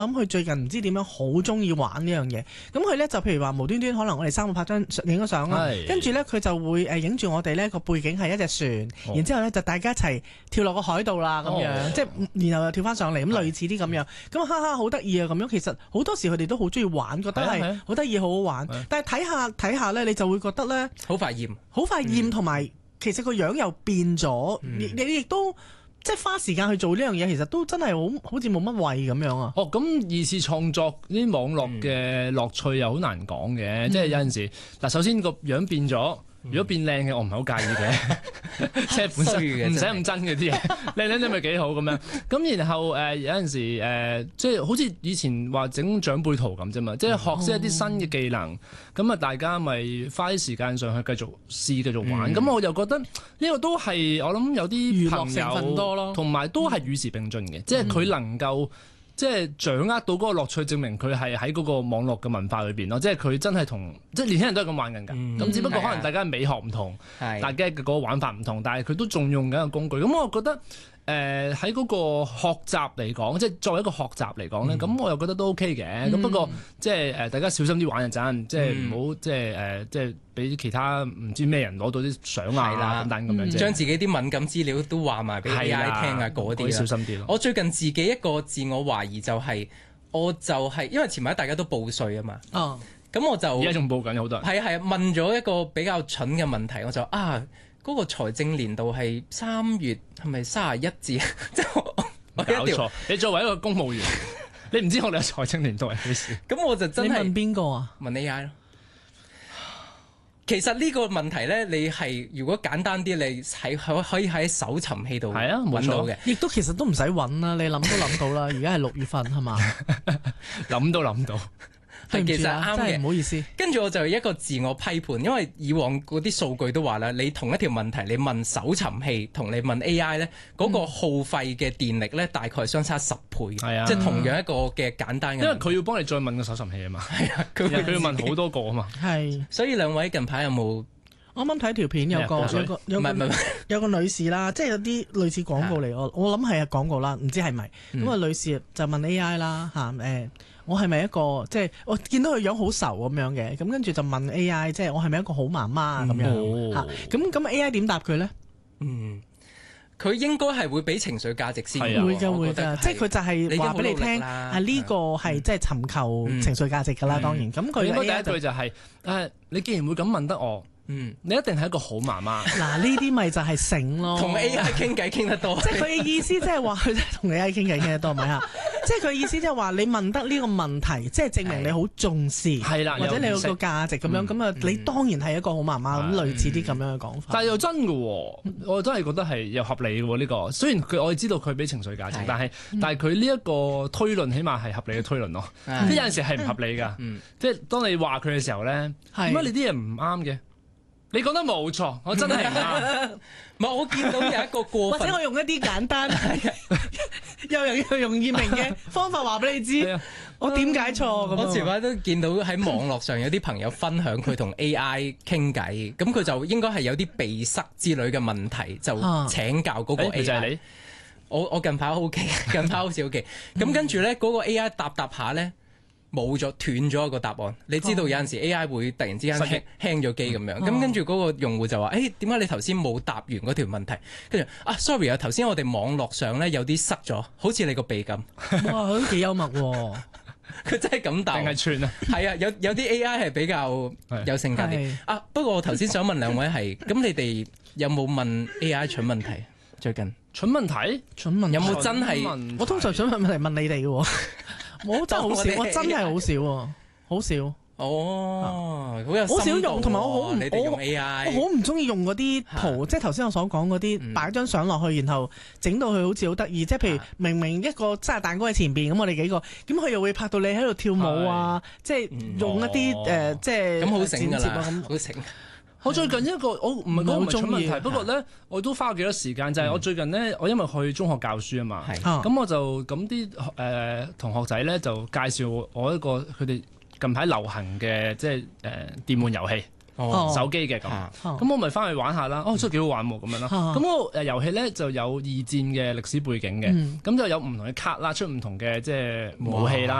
咁佢最近唔知點樣好中意玩呢樣嘢，咁佢咧就譬如話無端端可能我哋3個拍張影咗相啦，跟住咧佢就會影住我哋咧個背景係一隻船，然之後咧就大家一齊跳落個海度啦咁樣，即係然後又跳翻上嚟咁類似啲咁樣，咁哈哈好得意啊咁樣。其實好多時佢哋都好中意玩，覺得係好得意好好玩，但係睇下咧你就會覺得咧好快厭， 同埋其實個樣又變咗，你亦都。即係花時間去做呢樣嘢，其實都真係好似冇乜謂咁樣啊！ 咁二次創作呢啲網絡嘅樂趣又好難講嘅，即係有陣時嗱，首先個樣變咗。如果變靚嘅，我唔係好介意嘅，即係本身唔使咁真嘅啲嘢，靚啲咪幾好咁樣。咁然後有陣時即係好似以前話整長輩圖咁啫嘛，即係學識一啲新嘅技能，咁啊大家咪花啲時間上去繼續試繼續玩。咁我又覺得呢個都係我諗有啲朋友娛樂成分多咯， 同埋都係與時並進嘅，即係佢能夠。即係掌握到嗰個樂趣，證明佢係喺嗰個網絡嘅文化裏邊咯。即係佢真係即係年輕人都係咁玩緊㗎。咁只不過可能大家美學唔同，大家嘅嗰個玩法唔同，但係佢都仲用緊個工具。咁我覺得喺嗰個學習嚟講，即係作為一個學習嚟講咧，咁我又覺得都 OK 嘅。咁不過即係大家小心啲玩嗰陣，即係唔好即係俾其他唔知咩人攞到啲相啊等等咁樣啫。 將自己啲敏感資料都話埋俾 AI 聽啊嗰啲啦。 小心啲咯。 我最近自己一個自我懷疑就係，我就係因為前排大家都報稅啊嘛。咁我就而家仲報緊好多人。 係啊，問咗一個比較蠢嘅問題，我就嗰個財政年度係3月係咪31至？即係我搞錯，你作為一個公務員，你唔知我哋嘅財政年度係幾時？ 咁我就真係問邊個啊？ 問 AI 咯。其實呢個問題咧，你係如果簡單啲，你可以喺搜尋器度揾到嘅。 亦都其實都唔使揾啦，你諗都諗到啦。而家係6月份係嘛？ 諗都諗到。 係其實啱嘅， 唔好意思。 跟住我就一個自我批判，因為以往嗰啲數據都話啦，你同一條問題，你問搜尋器同你問 AI 咧，嗰個耗費嘅電力咧，大概相差10倍。即係同樣一個嘅簡單嘅。 因為佢要幫你再問個搜尋器啊嘛。 係啊， 佢要問好多個啊嘛。 係。 所以兩位近排有冇？ 啱啱睇條片有個女士啦，即係有啲類似廣告嚟，我諗係廣告啦，唔知係咪？咁啊女士就問 AI 啦我係咪一個即係我見到佢樣好愁咁樣嘅，咁跟住就問 AI 即係我係咪一個好媽媽咁樣嚇？咁 AI 點答佢咧？ 佢應該係會俾情緒價值先， 會㗎，即係佢就係話俾你聽呢個係即係尋求情緒價值㗎啦。當然咁佢應該第一句就係你既然會咁問得我。你一定係一個好媽媽。 嗱，呢啲咪就係醒咯。 同 AI 傾偈傾得多， 即係佢嘅意思，即係話佢同 AI 傾偈傾得多，咪嚇？即係佢意思，即係話你問得呢個問題，即係證明你好重視，或者你有個價值咁樣，咁啊，你當然係一個好媽媽咁，類似啲咁樣嘅講法。 但係又真嘅喎，我真係覺得係又合理嘅喎呢個。雖然我哋知道佢俾情緒價值，但係佢呢一個推論，起碼係合理嘅推論咯。即係有陣時係唔合理㗎。即係當你話佢嘅時候咧，點解你啲嘢唔啱嘅？你講得冇錯，我真係唔啱。 唔係我見到有一個過分， 或者我用一啲簡單又容易明嘅方法話俾你知，我點解錯咁。 我前排都見到喺網絡上有啲朋友分享佢同 AI 傾偈，咁佢就應該係有啲鼻塞之類嘅問題，就請教嗰個 AI。 就係你， 我近排 OK， 近排好似 OK。咁跟住咧，嗰個 AI 答下咧。冇咗斷咗一個答案，你知道有陣時 AI 會突然之間輕咗機咁樣，咁跟住嗰個用戶就話：點解你頭先冇答完嗰條問題？跟住sorry 啊，頭先我哋網絡上咧有啲塞咗，好似你個鼻咁。 哇，佢都幾幽默喎！ 佢真係咁答。定係串啊？ 係啊，有啲 AI 係比較有性格啲。不過我頭先想問兩位係，咁你哋有冇問 AI 蠢問題？最近蠢問題？ 有冇真係？ 我通常蠢問題問你哋嘅喎。我真係好少，我真係好少喎，好少。 哦，好有好少用，同埋我好唔你哋用 AI， 我好唔中意用嗰啲圖，即係頭先我所講嗰啲擺張相落去，然後整到佢好似好得意。即係譬如明明一個生日蛋糕喺前邊，咁我哋幾個，咁佢又會拍到你喺度跳舞啊，即係用一啲即係咁好醒㗎啦， 咁好醒。 我最近一個我唔係講唔係蠢問題，不過咧我都花咗幾多時間，就係我最近咧，我因為去中學教書啊嘛，咁我就咁啲同學仔咧就介紹我一個佢哋近排流行嘅即係電玩遊戲， 手機嘅咁。咁我咪翻去玩下啦，真係幾好玩喎咁樣啦。咁個遊戲咧就有二戰嘅歷史背景嘅，咁就有唔同嘅卡啦，出唔同嘅即係武器啦。